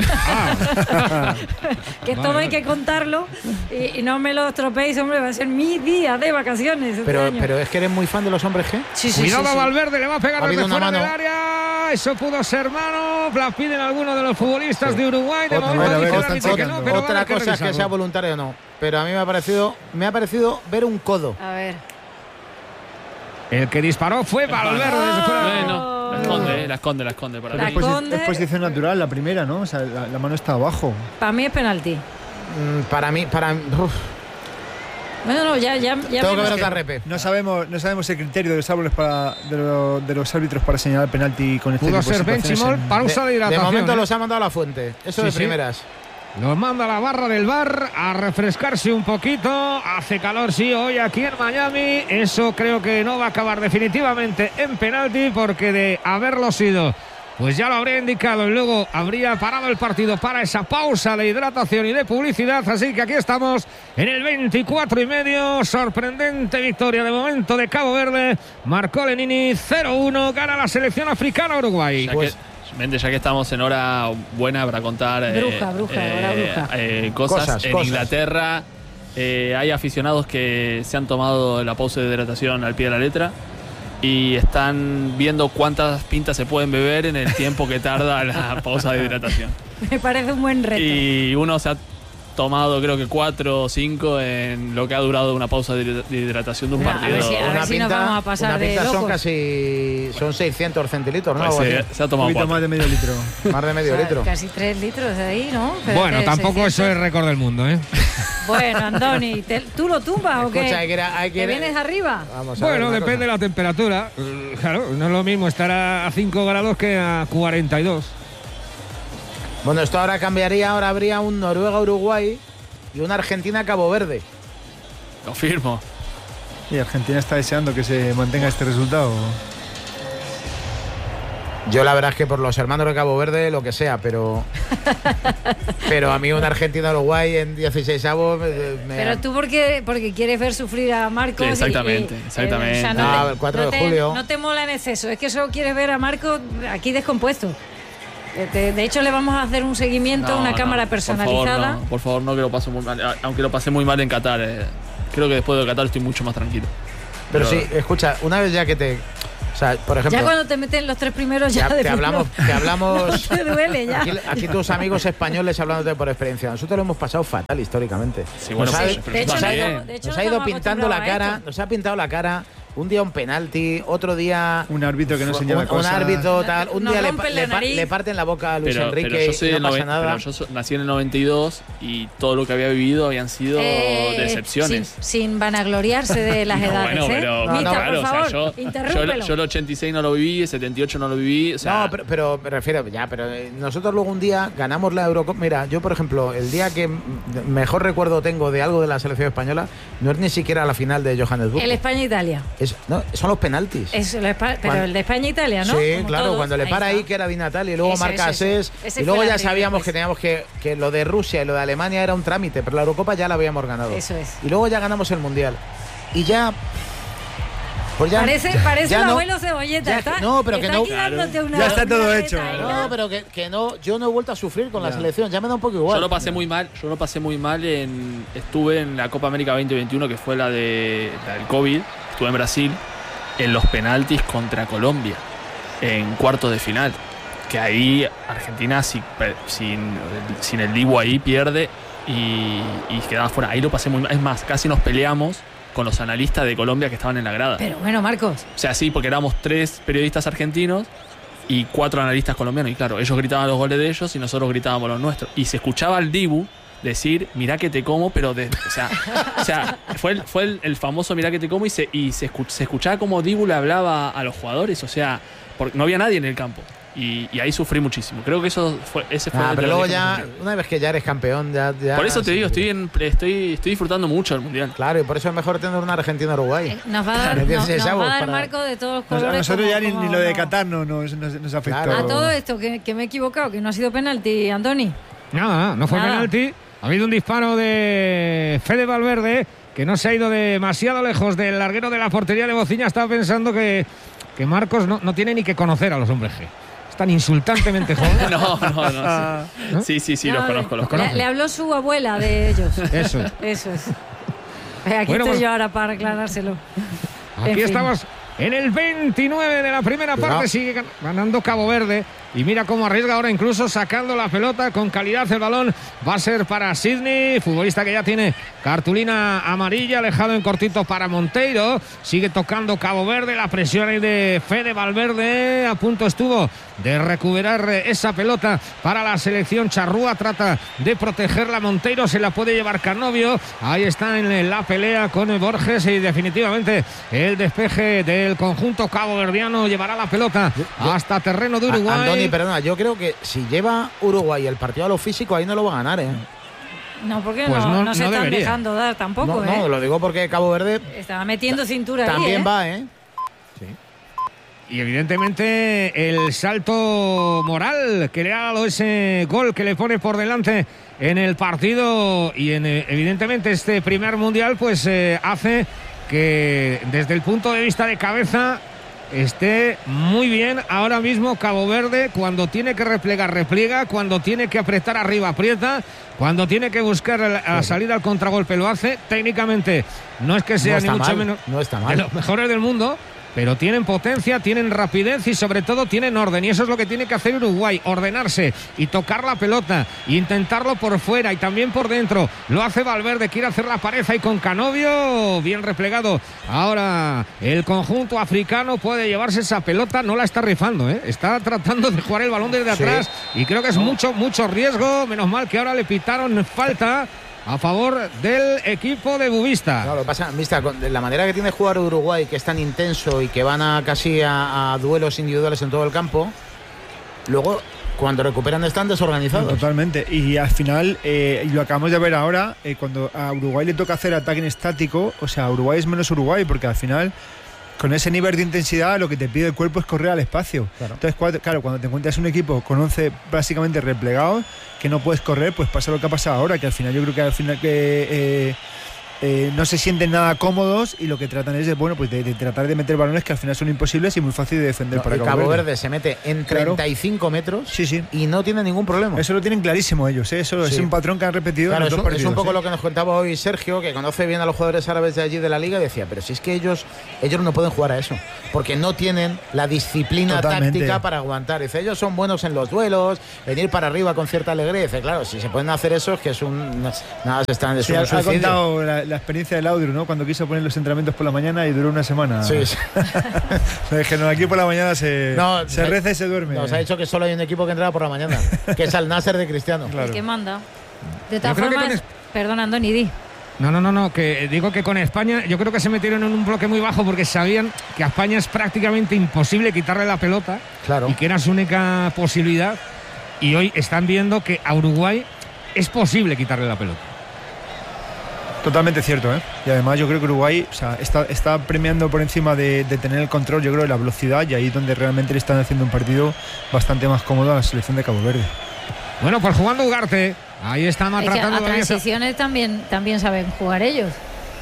F: Que todo hay que contarlo y no me lo estropeéis, hombre, va a ser mi día de vacaciones.
A: Pero es que eres muy fan de los Hombres G.
F: Sí.
D: Cuidado a Valverde, le va a pegar desde fuera
A: del
D: área. Eso pudo ser mano. La piden algunos de los futbolistas de Uruguay. De
A: otra cosa es que sea voluntario o no. Pero a mí me ha parecido ver un codo.
F: A ver.
D: El que disparó fue Valverde desde fuera.
C: Bueno, la esconde.
E: Es posición natural, la primera, ¿no? O sea, la mano está abajo.
F: Para mí es penalti.
A: Para mí.
F: Bueno, ya.
A: Tengo que ver otra repe.
E: No sabemos el criterio de los árbitros para señalar penalti con este tipo de
D: situaciones. Pudo ser Benchimol, pausa de hidratación.
A: De momento los ha mandado a la fuente. Eso de primeras.
D: Nos manda la barra del bar a refrescarse un poquito. Hace calor, sí, hoy aquí en Miami. Eso creo que no va a acabar definitivamente en penalti, porque de haberlo sido, pues ya lo habría indicado y luego habría parado el partido para esa pausa de hidratación y de publicidad. Así que aquí estamos en el 24,5. Sorprendente victoria de momento de Cabo Verde. Marcó Lenini 0-1. Gana la selección africana Uruguay.
C: ya que estamos en hora buena para contar cosas. En Inglaterra hay aficionados que se han tomado la pausa de hidratación al pie de la letra y están viendo cuántas pintas se pueden beber en el tiempo que tarda la pausa de hidratación.
F: Me parece un buen reto.
C: Y uno se ha tomado creo que 4 o 5 en lo que ha durado una pausa de hidratación de un partido.
F: A ver si nos vamos a pasar de locos.
A: Son 600 centilitros, ¿no?
C: Pues se ha tomado
E: un poquito más de medio litro.
A: Más de medio litro.
F: Casi 3 litros de ahí, ¿no? Pero
D: bueno, tampoco 600. Eso es récord del mundo, ¿eh?
F: Bueno, Andoni, ¿tú lo tumbas o qué? ¿Te vienes arriba?
D: Bueno, depende de la temperatura. Claro, no es lo mismo estar a 5 grados que a 42.
A: Bueno, esto ahora cambiaría, ahora habría un Noruega-Uruguay y una Argentina-Cabo Verde.
C: Lo firmo.
E: ¿Y Argentina está deseando que se mantenga este resultado?
A: Yo la verdad es que por los hermanos de Cabo Verde, lo que sea, pero a mí una Argentina-Uruguay en 16avos...
F: Pero tú porque quieres ver sufrir a Marcos.
C: Sí, exactamente.
F: O sea,
A: el 4 de julio.
F: No te mola en exceso, es que solo quieres ver a Marcos aquí descompuesto. De hecho, le vamos a hacer un seguimiento, una cámara personalizada.
C: Por favor, no, que lo paso muy mal. Aunque lo pasé muy mal en Qatar. Creo que después de Qatar estoy mucho más tranquilo.
A: Pero sí, escucha, una vez ya que te... O sea, por ejemplo...
F: Ya cuando te meten los 3 primeros ya
A: te hablamos
F: no te duele ya.
A: Aquí tus amigos españoles hablándote por experiencia. Nosotros lo hemos pasado fatal históricamente.
C: Sí, bueno,
A: nos ha ido pintando la cara, nos ha pintado la cara. Un día un penalti, otro día
E: un árbitro que no señala cosas.
A: Un árbitro tal, un día le parten la boca a Luis Enrique y no pasa nada.
C: Pero yo nací en el 92 y todo lo que había vivido habían sido decepciones.
F: Sin vanagloriarse de las edades.
C: Bueno, pero
F: claro, por favor,
C: o sea, yo el 86 no lo viví, el 78 no lo viví. O sea,
A: no, pero me refiero, pero nosotros luego un día ganamos la Eurocopa. Mira, yo por ejemplo, el día que mejor recuerdo tengo de algo de la selección española no es ni siquiera la final de Johannesburgo.
F: El España-Italia.
A: Son los penaltis.
F: Pero el de España-Italia, ¿no?
A: Sí,
F: como
A: claro,
F: todos,
A: cuando le para ahí que era Di Natale y luego marca Asés. Y luego ya sabíamos que teníamos que lo de Rusia y lo de Alemania era un trámite, pero la Eurocopa ya la habíamos ganado.
F: Eso es.
A: Y luego ya ganamos el Mundial. Y ya... Pues
F: parece el abuelo Cebolleta.
E: Ya está todo hecho.
A: No, pero que no, yo no he vuelto a sufrir con la selección, ya me da un poco igual.
C: Yo lo pasé muy mal, estuve en la Copa América 2021, que fue la del COVID, estuve en Brasil, en los penaltis contra Colombia, en cuartos de final, que ahí Argentina sin el Dibu ahí pierde y quedaba fuera. Ahí lo pasé muy mal, es más, casi nos peleamos con los analistas de Colombia que estaban en la grada.
F: Pero bueno, Marcos.
C: O sea, sí, porque éramos 3 periodistas argentinos y 4 analistas colombianos. Y claro, ellos gritaban los goles de ellos y nosotros gritábamos los nuestros. Y se escuchaba al Dibu decir, mirá que te como, pero o sea, fue el famoso mirá que te como y se escuchaba como Dibu le hablaba a los jugadores. O sea, porque no había nadie en el campo. Y ahí sufrí muchísimo. Creo que ese fue
A: pero luego ya, una vez que ya eres campeón, ya
C: por eso te digo, estoy disfrutando mucho del Mundial.
A: Claro, y por eso es mejor tener una Argentina-Uruguay.
F: Nos va a dar Marco de todos los colores.
E: A nosotros ya ni lo de Qatar nos afectó.
F: Claro. A todo esto, que me he equivocado, que no ha sido penalti, Andoni.
D: Nada, no fue penalti. Ha habido un disparo de Fede Valverde, que no se ha ido demasiado lejos del larguero de la portería de Bociña. Estaba pensando que Marcos no tiene ni que conocer a los hombres G. Tan insultantemente joven.
C: No. Sí, los conozco.
F: Le habló su abuela de ellos.
D: Eso
F: es. Aquí estoy yo ahora para aclarárselo.
D: Aquí estamos en el 29 de la primera parte. Sigue ganando Cabo Verde. Y mira cómo arriesga ahora, incluso sacando la pelota con calidad. El balón va a ser para Sidney, futbolista que ya tiene cartulina amarilla, alejado en cortito para Monteiro. Sigue tocando Cabo Verde, la presión ahí de Fede Valverde. A punto estuvo de recuperar esa pelota para la selección charrúa. Trata de protegerla Monteiro, se la puede llevar Canovio. Ahí está en la pelea con Borges y definitivamente el despeje del conjunto caboverdiano llevará la pelota hasta terreno de Uruguay.
A: Andoni, perdona, yo creo que si lleva Uruguay el partido a lo físico, ahí no lo va a ganar, ¿eh?
F: No, porque
D: pues
F: no se están dejando dar tampoco,
A: No, lo digo porque Cabo Verde
F: estaba metiendo cintura
A: también
F: ahí,
A: va, ¿eh?
D: Sí. Y evidentemente el salto moral que le ha dado ese gol que le pone por delante en el partido y evidentemente este primer mundial pues hace que desde el punto de vista de cabeza esté muy bien ahora mismo Cabo Verde. Cuando tiene que replegar, repliega. Cuando tiene que apretar arriba, aprieta. Cuando tiene que buscar la salida al contragolpe, lo hace. Técnicamente no es que sea ni mucho menos de los mejores del mundo, pero tienen potencia, tienen rapidez y sobre todo tienen orden, y eso es lo que tiene que hacer Uruguay, ordenarse y tocar la pelota e intentarlo por fuera y también por dentro. Lo hace Valverde, quiere hacer la pared ahí con Canovio, bien replegado. Ahora el conjunto africano puede llevarse esa pelota, no la está rifando, está tratando de jugar el balón desde atrás y creo que es mucho riesgo. Menos mal que ahora le pitaron falta a favor del equipo de Bubista.
A: No, lo pasa, Mista, con la manera que tiene de jugar Uruguay, que es tan intenso y que van casi a duelos individuales en todo el campo, luego cuando recuperan están desorganizados.
E: Totalmente, y al final, y lo acabamos de ver ahora, cuando a Uruguay le toca hacer ataque en estático, o sea, Uruguay es menos Uruguay, porque al final, con ese nivel de intensidad, lo que te pide el cuerpo es correr al espacio. Claro. Entonces, cuando te encuentras un equipo con 11 básicamente replegados, que no puedes correr, pues pasa lo que ha pasado ahora, que al final yo creo que al final no se sienten nada cómodos y lo que tratan es de tratar de meter balones que al final son imposibles y muy fácil de defender para
A: Cabo Verde se mete en 35 metros y no tiene ningún problema.
E: Eso lo tienen clarísimo ellos, eso es un patrón que han repetido en los dos partidos.
A: Es un poco lo que nos contaba hoy Sergio, que conoce bien a los jugadores árabes de allí de la liga, y decía, pero si es que ellos no pueden jugar a eso, porque no tienen la disciplina táctica para aguantar. Dice, ellos son buenos en los duelos, venir para arriba con cierta alegría. Dice, claro, si se pueden hacer eso es que es nada, se están de su
E: ha contado la experiencia del Audru, ¿no? Cuando quiso poner los entrenamientos por la mañana y duró una semana.
A: Sí.
E: Que no, aquí por la mañana se reza y se duerme.
A: Nos ha dicho que solo hay un equipo que entraba por la mañana, que es Al Nasser de Cristiano.
F: Claro. El que manda. De todas formas, perdón, Andoni, di.
D: No, que digo que con España yo creo que se metieron en un bloque muy bajo porque sabían que a España es prácticamente imposible quitarle la pelota, y que era su única posibilidad, y hoy están viendo que a Uruguay es posible quitarle la pelota.
E: Totalmente cierto, y además yo creo que Uruguay, o sea, está premiando por encima de tener el control, yo creo, de la velocidad, y ahí es donde realmente le están haciendo un partido bastante más cómodo a la selección de Cabo Verde.
D: Bueno, pues jugando Ugarte, ahí está maltratando.
F: A transiciones también saben jugar ellos.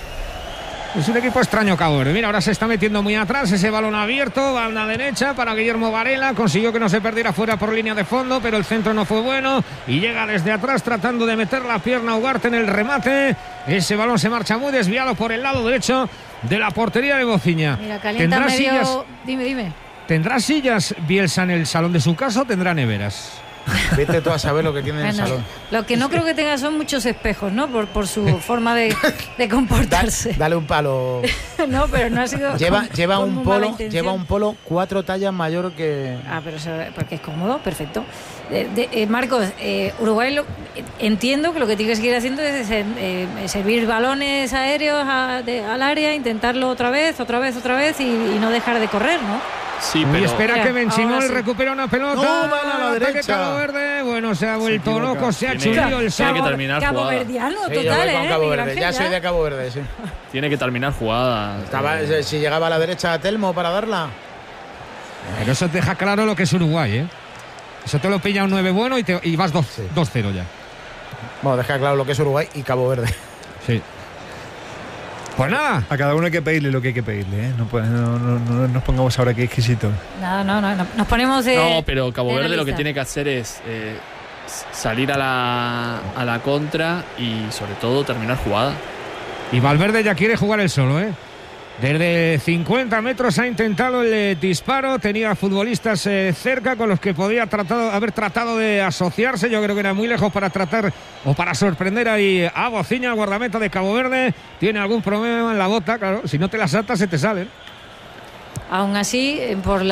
D: Es un equipo extraño Cabo Verde. Mira, ahora se está metiendo muy atrás, ese balón abierto, banda derecha para Guillermo Varela, consiguió que no se perdiera fuera por línea de fondo, pero el centro no fue bueno y llega desde atrás tratando de meter la pierna Ugarte en el remate. Ese balón se marcha muy desviado por el lado derecho de la portería de Bociña.
F: Mira, calienta medio... sillas. Dime.
D: ¿Tendrá sillas Bielsa en el salón de su casa o tendrá neveras?
A: Vete tú a saber lo que tiene en el salón.
F: Lo que no creo que tenga son muchos espejos, ¿no? Por su forma de comportarse.
A: Dale un palo.
F: No, pero no ha sido.
A: Lleva un polo 4 tallas mayor que.
F: Pero eso, porque es cómodo, perfecto. Marcos, Uruguay entiendo que lo que tiene que seguir haciendo es servir balones aéreos al área, intentarlo otra vez y no dejar de correr, ¿no?
C: Sí, pero
D: espera que Ben Simón recupera una pelota.
A: No, va a la derecha.
D: Cabo Verde. Bueno, se ha vuelto loco, se ha chulío el
C: sábado. Tiene que terminar
F: Cabo
C: jugada.
F: Verdiano,
A: sí,
F: total,
A: Cabo Verde. Ya soy de Cabo Verde, sí.
C: Tiene que terminar jugada.
A: Si llegaba a la derecha a Telmo para darla.
D: Pero eso te deja claro lo que es Uruguay, Eso te lo pilla un 9 bueno y vas 2-0 ya.
A: Bueno, deja claro lo que es Uruguay y Cabo Verde.
D: Sí. Pues nada.
E: A cada uno hay que pedirle lo que hay que pedirle, No nos pongamos ahora aquí exquisitos.
F: No. Nos ponemos de.
C: No, pero Cabo Verde lo que tiene que hacer es salir a la contra y sobre todo terminar jugada.
D: Y Valverde ya quiere jugar él solo, Desde 50 metros ha intentado el disparo, tenía futbolistas cerca con los que podía haber tratado de asociarse. Yo creo que era muy lejos para tratar o para sorprender ahí a Bociña, el guardameta de Cabo Verde. Tiene algún problema en la bota, claro, si no te las atas se te salen.
F: Aún así,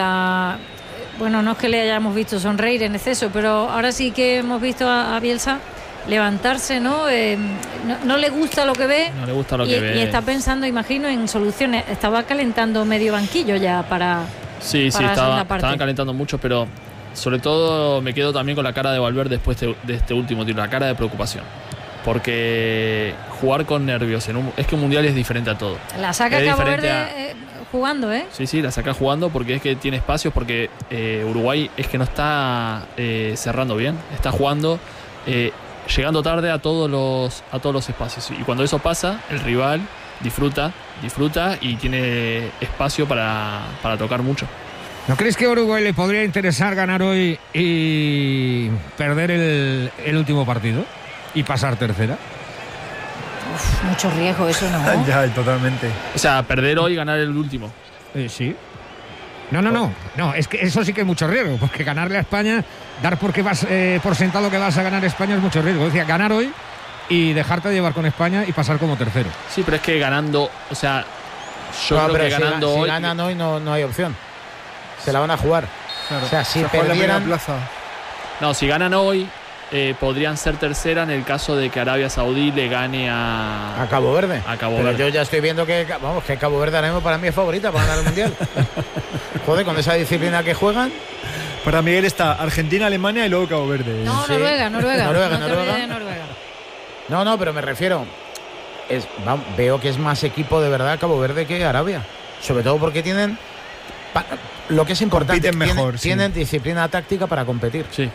F: no es que le hayamos visto sonreír en exceso, pero ahora sí que hemos visto a Bielsa levantarse, ¿no? No le gusta lo que ve.
C: No le gusta lo que ve.
F: Y está pensando, imagino, en soluciones. Estaba calentando medio banquillo ya para.
C: Sí, estaban calentando mucho, pero sobre todo me quedo también con la cara de Valverde después de este último tiro, la cara de preocupación. Porque jugar con nervios es que un mundial es diferente a todo.
F: La saca Cabo Verde jugando,
C: Sí, la saca jugando porque es que tiene espacios, porque Uruguay es que no está cerrando bien, está jugando. Llegando tarde a todos los espacios, y cuando eso pasa, el rival disfruta y tiene espacio para tocar mucho.
D: ¿No crees que a Uruguay le podría interesar ganar hoy y perder el último partido y pasar tercera?
F: Mucho riesgo eso, ¿no?
E: Ya, totalmente.
C: O sea, perder hoy y ganar el último.
D: Sí. No, es que eso sí que es mucho riesgo, porque ganarle a España, dar por sentado que vas a ganar España es mucho riesgo. O sea, ganar hoy y dejarte llevar con España y pasar como tercero.
C: Sí, pero es que ganando, o sea, yo creo que ganando hoy...
A: Si ganan hoy no hay opción. Se la van a jugar.
E: Claro.
A: O sea, si perdieran...
C: No, si ganan hoy, podrían ser tercera en el caso de que Arabia Saudí le gane a
A: Cabo Verde.
C: Pero
A: yo ya estoy viendo que Cabo Verde ahora mismo para mí es favorita para ganar el Mundial. Joder, con esa disciplina que juegan.
E: Para Miguel está Argentina, Alemania y luego Cabo Verde.
F: No, sí. Noruega.
A: No, pero me refiero. Veo que es más equipo de verdad Cabo Verde que Arabia. Sobre todo porque tienen... Lo que es importante, tienen disciplina táctica para competir.
C: Sí.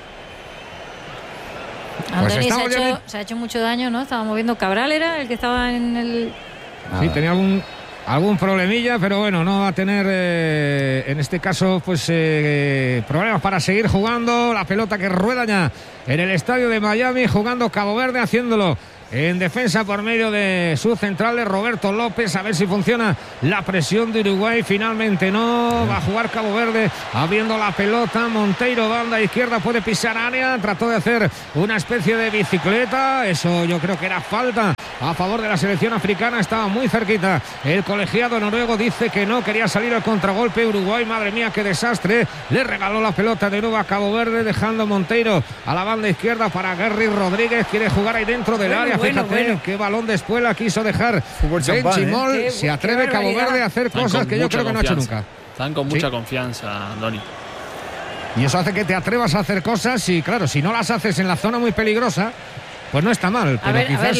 F: Andoni se ha hecho mucho daño, ¿no? Estábamos viendo Cabral, era el que estaba en el...
D: Sí, tenía algún problemilla, pero bueno, no va a tener en este caso pues problemas para seguir jugando. La pelota que rueda ya en el estadio de Miami, jugando Cabo Verde, haciéndolo en defensa por medio de su central de Roberto López. A ver si funciona la presión de Uruguay. Finalmente no. Va a jugar Cabo Verde abriendo la pelota. Monteiro, banda izquierda, puede pisar área. Trató de hacer una especie de bicicleta. Eso yo creo que era falta a favor de la selección africana. Estaba muy cerquita. El colegiado noruego dice que no. Quería salir al contragolpe. Uruguay, madre mía, qué desastre. Le regaló la pelota de nuevo a Cabo Verde, dejando Monteiro a la banda izquierda para Gary Rodríguez. Quiere jugar ahí dentro del área. Fíjate qué balón de espuela quiso dejar Benchimol. Se atreve Cabo Verde a hacer cosas que yo creo que no ha hecho nunca.
C: Están con mucha confianza, Andoni.
D: Y eso hace que te atrevas a hacer cosas y claro, si no las haces en la zona muy peligrosa, pues no está mal. Pero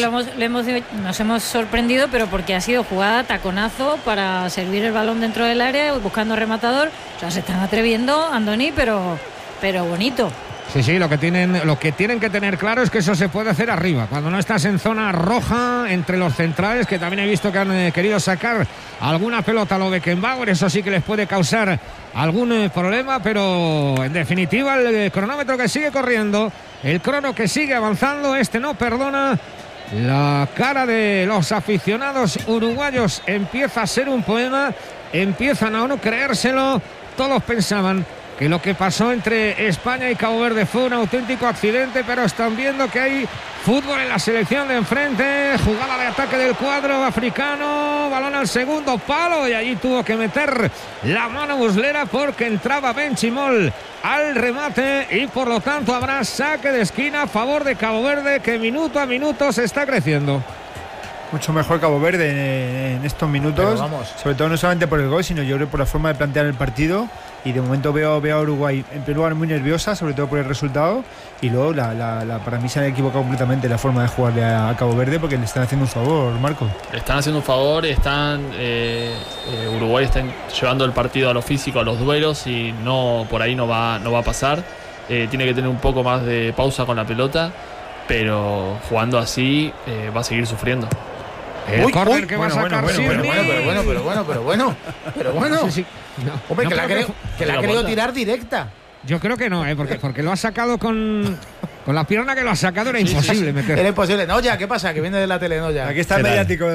F: nos hemos sorprendido, pero porque ha sido jugada taconazo para servir el balón dentro del área, buscando rematador. O sea, se están atreviendo, Andoni, pero bonito.
D: Sí, lo que tienen que tener claro es que eso se puede hacer arriba, cuando no estás en zona roja entre los centrales, que también he visto que han querido sacar alguna pelota a lo Beckenbauer. Eso sí que les puede causar algún problema, pero en definitiva el cronómetro que sigue corriendo, el crono que sigue avanzando, no perdona. La cara de los aficionados uruguayos empieza a ser un poema, empiezan a no creérselo. Todos pensaban que lo que pasó entre España y Cabo Verde fue un auténtico accidente, pero están viendo que hay fútbol en la selección de enfrente. Jugada de ataque del cuadro africano, balón al segundo palo y allí tuvo que meter la mano Muslera porque entraba Benchimol al remate y por lo tanto habrá saque de esquina a favor de Cabo Verde, que minuto a minuto se está creciendo.
E: Mucho mejor Cabo Verde en estos minutos, sobre todo no solamente por el gol, sino yo creo por la forma de plantear el partido. Y de momento veo a Uruguay en primer lugar muy nerviosa, sobre todo por el resultado, y luego para mí se han equivocado completamente la forma de jugarle a Cabo Verde, porque le están haciendo un favor, Marco.
C: Le están haciendo un favor, Uruguay está llevando el partido a lo físico, a los duelos, y por ahí no va a pasar. Tiene que tener un poco más de pausa con la pelota, pero jugando así va a seguir sufriendo.
D: El córner que va a sacar
A: pero bueno. Sí. No, hombre, que la ha querido tirar directa.
D: Yo creo que no, porque lo ha sacado con la pierna que lo ha sacado, era imposible meter.
A: Era imposible. Noya, ¿qué pasa? Que viene de la tele, Noya.
E: Aquí está el mediático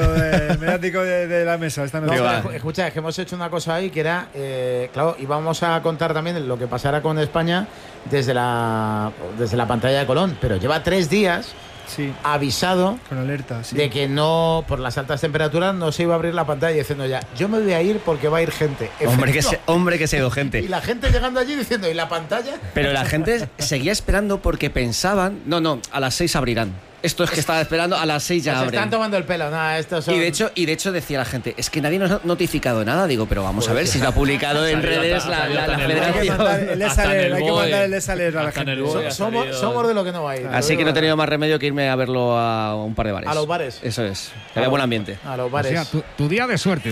E: de la mesa.
A: Escucha, es que hemos hecho una cosa ahí que era, claro, íbamos a contar también lo que pasara con España desde la pantalla de Colón, pero lleva 3 días.
E: Sí.
A: Avisado
E: con alerta, sí,
A: de que no, por las altas temperaturas, no se iba a abrir la pantalla, diciendo ya, yo me voy a ir porque va a ir gente.
G: Hombre que se ha ido gente.
A: Y la gente llegando allí diciendo, ¿y la pantalla?
G: Pero la gente seguía esperando porque pensaban, no, a las 6 abrirán. Esto es que estaba esperando, a las 6 ya abren.
A: Están tomando el pelo, estos son...
G: Y de hecho decía la gente, es que nadie nos ha notificado nada. Digo, pero vamos a ver si lo ha publicado en redes la federación.
E: Hay que mandar el SALER a la gente.
A: Somos de lo que no va a ir.
G: Así que no he tenido más remedio que irme a verlo a un par de bares.
A: A los bares.
G: Eso es, que haya buen ambiente.
A: A los bares.
D: O sea, tu día de suerte.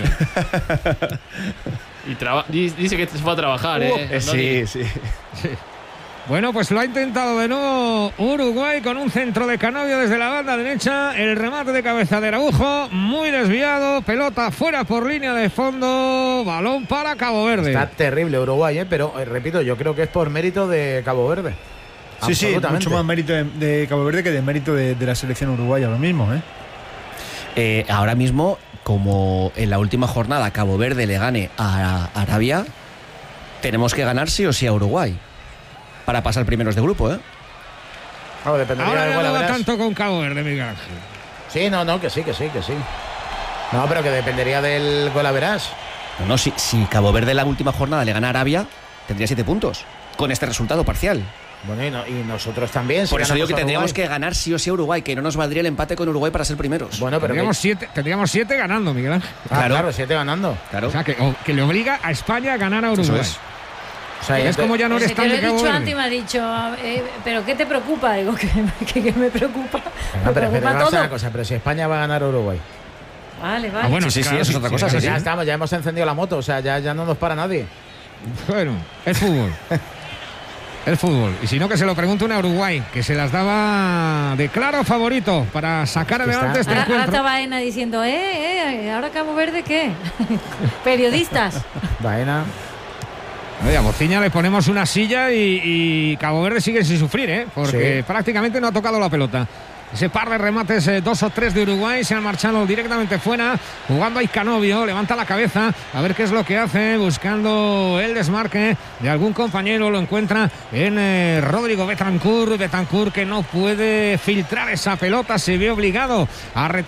C: Y dice que se fue a trabajar,
G: Sí.
D: Bueno, pues lo ha intentado de nuevo Uruguay con un centro de Canovio desde la banda derecha. El remate de cabeza de Araujo, muy desviado. Pelota fuera por línea de fondo. Balón para Cabo Verde.
A: Está terrible Uruguay, pero repito, yo creo que es por mérito de Cabo Verde.
E: Sí, mucho más mérito de Cabo Verde que de mérito de la selección uruguaya, lo mismo,
G: Ahora mismo, como en la última jornada Cabo Verde le gane a Arabia, tenemos que ganar sí o sí a Uruguay para pasar primeros de grupo,
A: Ahora
D: ya no va tanto con Cabo Verde, Miguel Ángel.
A: Sí, que sí. No, pero que dependería del golaverás.
G: No, si Cabo Verde en la última jornada le gana a Arabia, tendría 7 puntos con este resultado parcial.
A: Bueno, y nosotros también.
G: Por eso digo que tendríamos que ganar sí o sí a Uruguay, que no nos valdría el empate con Uruguay para ser primeros.
A: Bueno, pero
D: tendríamos 7 ganando, Miguel Ángel.
A: Claro, 7 ganando.
G: Claro.
D: O sea, que le obliga a España a ganar a Uruguay.
G: Eso es.
A: O sea,
F: es
D: como ya no eres tan de Cabo Verde.
F: Te lo he dicho antes y me ha dicho, ¿pero qué te preocupa? Digo, que me preocupa.
A: Me preocupa todo. Una cosa, pero si España va a ganar a Uruguay.
F: Vale.
D: Bueno,
G: sí, eso es otra cosa. Sí,
A: ya estamos, ya hemos encendido la moto, o sea, ya no nos para nadie.
D: Bueno, el fútbol. El fútbol. Y si no, que se lo pregunte una Uruguay, que se las daba de claro favorito para sacar adelante este encuentro.
F: Ahora está Baena diciendo, ¿ahora Cabo Verde qué? Periodistas.
A: Baena.
D: A Mociña le ponemos una silla y Cabo Verde sigue sin sufrir, porque prácticamente no ha tocado la pelota. Ese par de remates, 2 o 3 de Uruguay, se han marchado directamente fuera, jugando ahí Canovio, levanta la cabeza, a ver qué es lo que hace, buscando el desmarque de algún compañero, lo encuentra en Rodrigo Betancur que no puede filtrar esa pelota, se ve obligado a